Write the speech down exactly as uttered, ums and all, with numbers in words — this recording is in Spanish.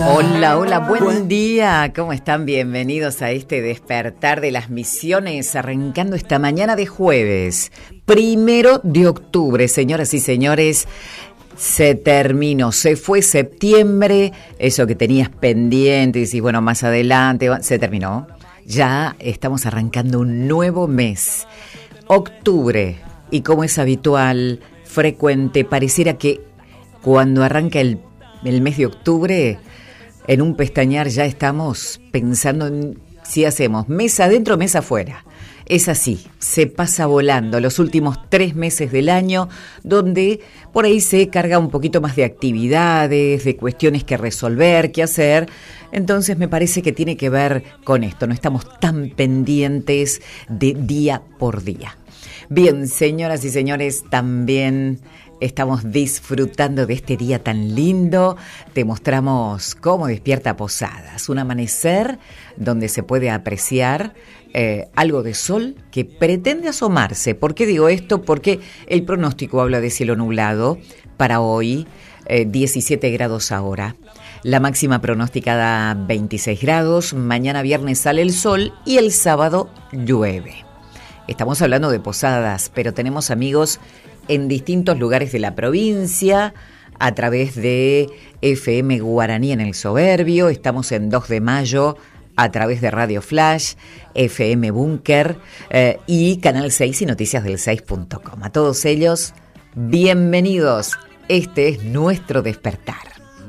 Hola, hola, buen día, ¿cómo están? Bienvenidos a este despertar de las misiones, arrancando esta mañana de jueves, primero de octubre, señoras y señores. Se terminó, se fue septiembre, eso que tenías pendiente y decís, bueno, más adelante, se terminó. Ya estamos arrancando un nuevo mes, octubre, y como es habitual, frecuente, pareciera que cuando arranca el, el mes de octubre, en un pestañear ya estamos pensando en si hacemos mes adentro o mes afuera. Es así, se pasa volando los últimos tres meses del año, donde por ahí se carga un poquito más de actividades, de cuestiones que resolver, que hacer. Entonces me parece que tiene que ver con esto, no estamos tan pendientes de día por día. Bien, señoras y señores, también estamos disfrutando de este día tan lindo. Te mostramos cómo despierta Posadas, un amanecer donde se puede apreciar eh, algo de sol que pretende asomarse. ¿Por qué digo esto? Porque el pronóstico habla de cielo nublado para hoy, eh, diecisiete grados ahora. La máxima pronosticada veintiséis grados, mañana viernes sale el sol y el sábado llueve. Estamos hablando de Posadas, pero tenemos amigos en distintos lugares de la provincia, a través de F M Guaraní en el Soberbio, estamos en dos de mayo, a través de Radio Flash, F M Búnker eh, y Canal seis y Noticias del seis punto com. A todos ellos, bienvenidos. Este es nuestro despertar.